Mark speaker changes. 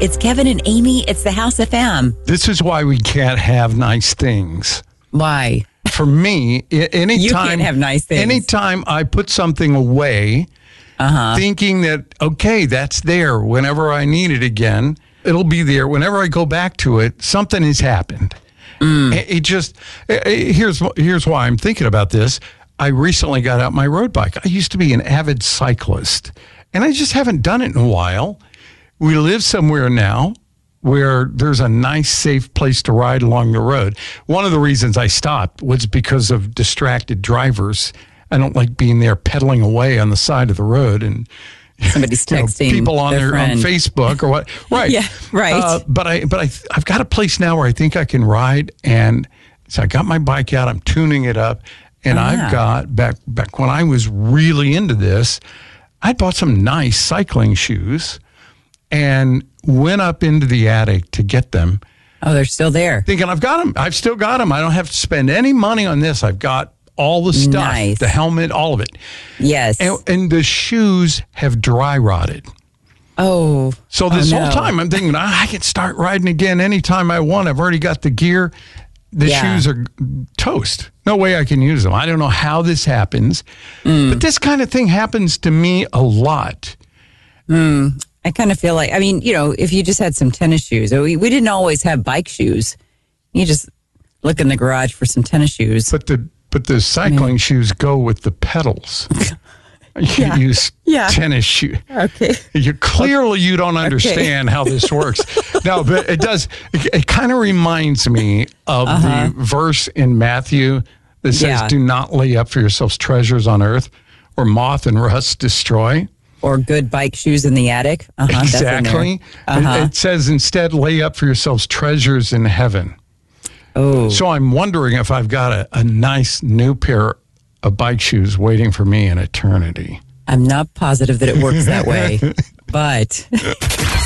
Speaker 1: It's Kevin and Amy. It's the House FM.
Speaker 2: This is why we can't have nice things.
Speaker 1: Why?
Speaker 2: For me, anytime
Speaker 1: You can't have nice things.
Speaker 2: Anytime I put something away, thinking that, okay, that's there whenever I need it again, it'll be there. Whenever I go back to it, something has happened. Here's why I'm thinking about this. I recently got out my road bike. I used to be an avid cyclist, and I just haven't done it in a while. We live somewhere now where there's a nice, safe place to ride along the road. One of the reasons I stopped was because of distracted drivers. I don't like being there pedaling away on the side of the road and
Speaker 1: somebody's texting
Speaker 2: people on Facebook or what. Right.
Speaker 1: Yeah, right.
Speaker 2: But I've got a place now where I think I can ride, and so I got my bike out. I'm tuning it up, and I've got back when I was really into this, I bought some nice cycling shoes and went up into the attic to get them.
Speaker 1: Oh, they're still there.
Speaker 2: Thinking I've got them. I've still got them. I don't have to spend any money on this. I've got all the stuff,
Speaker 1: Nice.
Speaker 2: the helmet, all of it.
Speaker 1: Yes.
Speaker 2: And the shoes have dry rotted.
Speaker 1: Oh.
Speaker 2: So this whole time I'm thinking I can start riding again anytime I want. I've already got the gear. The shoes are toast. No way I can use them. I don't know how this happens. But this kind of thing happens to me a lot.
Speaker 1: I kind of feel like, I mean, if you just had some tennis shoes, we didn't always have bike shoes. You just look in the garage for some tennis shoes.
Speaker 2: But the cycling shoes go with the pedals. You use tennis shoes.
Speaker 1: Okay.
Speaker 2: You don't understand how this works. No, but it does. It kind of reminds me of the verse in Matthew that says, "Do not lay up for yourselves treasures on earth, or moth and rust destroy."
Speaker 1: Or good bike shoes in the attic.
Speaker 2: Exactly. It says instead, lay up for yourselves treasures in heaven.
Speaker 1: Oh.
Speaker 2: So I'm wondering if I've got a nice new pair of bike shoes waiting for me in eternity.
Speaker 1: I'm not positive that it works that way, but